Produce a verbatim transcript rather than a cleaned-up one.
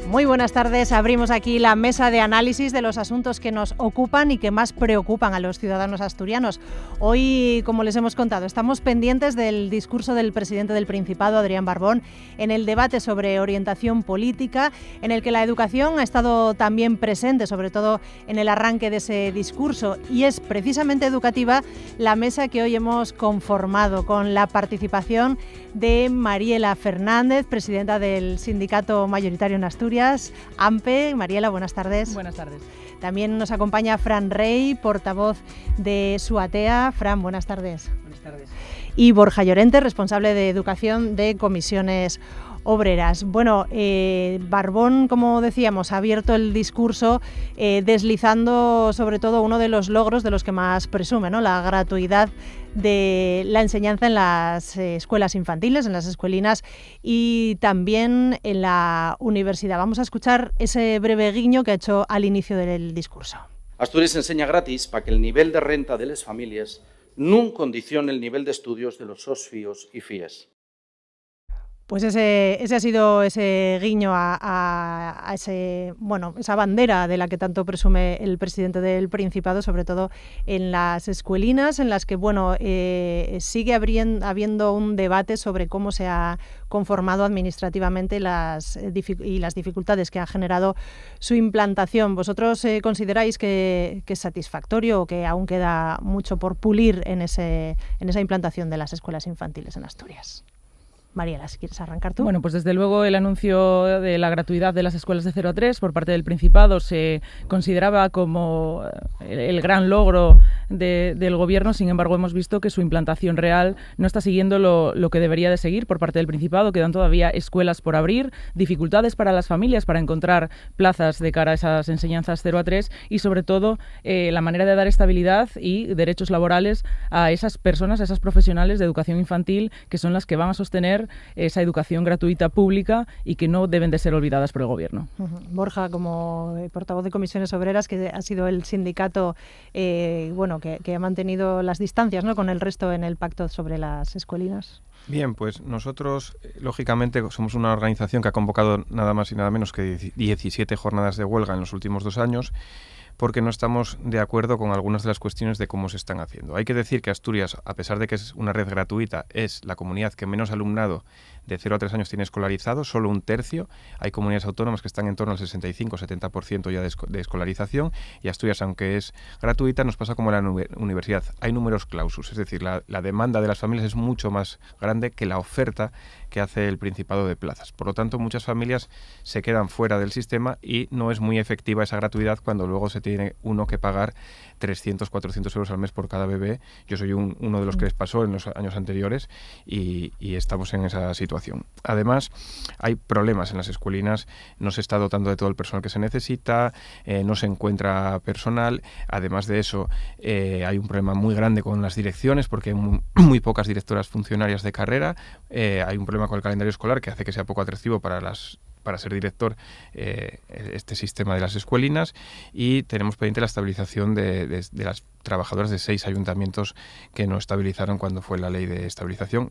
Muy buenas tardes. Abrimos aquí la mesa de análisis de los asuntos que nos ocupan y que más preocupan a los ciudadanos asturianos. Hoy, como les hemos contado, estamos pendientes del discurso del presidente del Principado, Adrián Barbón, en el debate sobre orientación política, en el que la educación ha estado también presente, sobre todo en el arranque de ese discurso. Y es precisamente educativa la mesa que hoy hemos conformado, con la participación de Mariela Fernández, presidenta del sindicato mayoritario en Asturias, AMPE. Mariela, buenas tardes. Buenas tardes. También nos acompaña Fran Rey, portavoz de Suatea. Fran, buenas tardes. Buenas tardes. Y Borja Llorente, responsable de Educación de Comisiones Obreras. Bueno, eh, Barbón, como decíamos, ha abierto el discurso eh, deslizando sobre todo uno de los logros de los que más presume, ¿no? La gratuidad de la enseñanza en las eh, escuelas infantiles, en las escuelinas y también en la universidad. Vamos a escuchar ese breve guiño que ha hecho al inicio del discurso. Asturias enseña gratis para que el nivel de renta de las familias no condicione el nivel de estudios de los sos fíos y fíes. Pues ese, ese ha sido ese guiño a, a, a ese, bueno, esa bandera de la que tanto presume el presidente del Principado, sobre todo en las escuelinas, en las que bueno eh, sigue habiendo, habiendo un debate sobre cómo se ha conformado administrativamente las, y las dificultades que ha generado su implantación. ¿Vosotros eh, consideráis que, que es satisfactorio o que aún queda mucho por pulir en, ese, en esa implantación de las escuelas infantiles en Asturias? Mariela, si quieres arrancar tú. Bueno, pues desde luego el anuncio de la gratuidad de las escuelas de cero a tres por parte del Principado se consideraba como el, el gran logro de, del Gobierno. Sin embargo, hemos visto que su implantación real no está siguiendo lo, lo que debería de seguir por parte del Principado. Quedan todavía escuelas por abrir, dificultades para las familias para encontrar plazas de cara a esas enseñanzas cero a tres y, sobre todo, eh, la manera de dar estabilidad y derechos laborales a esas personas, a esas profesionales de educación infantil que son las que van a sostener esa educación gratuita pública y que no deben de ser olvidadas por el Gobierno. Uh-huh. Borja, como portavoz de Comisiones Obreras, que ha sido el sindicato eh, bueno, que, que ha mantenido las distancias, ¿no?, con el resto en el pacto sobre las escuelinas. Bien, pues nosotros, lógicamente, somos una organización que ha convocado nada más y nada menos que diecisiete jornadas de huelga en los últimos dos años, porque no estamos de acuerdo con algunas de las cuestiones de cómo se están haciendo. Hay que decir que Asturias, a pesar de que es una red gratuita, es la comunidad que menos alumnado de cero a tres años tiene escolarizado, solo un tercio. Hay comunidades autónomas que están en torno al sesenta y cinco setenta por ciento ya de, esco de escolarización, y Asturias, aunque es gratuita, nos pasa como la universidad. Hay números clausus, es decir, la, la demanda de las familias es mucho más grande que la oferta que hace el Principado de plazas. Por lo tanto, muchas familias se quedan fuera del sistema y no es muy efectiva esa gratuidad cuando luego se tiene uno que pagar trescientos, cuatrocientos euros al mes por cada bebé. Yo soy un, uno de los que les pasó en los años anteriores y, y estamos en esa situación. Además, hay problemas en las escuelinas, no se está dotando de todo el personal que se necesita, eh, no se encuentra personal. Además de eso, eh, hay un problema muy grande con las direcciones porque hay muy, muy pocas directoras funcionarias de carrera. Eh, hay un problema con el calendario escolar que hace que sea poco atractivo para las para ser director eh, este sistema de las escuelinas, y tenemos pendiente la estabilización de, de, de las trabajadoras de seis ayuntamientos que no estabilizaron cuando fue la ley de estabilización.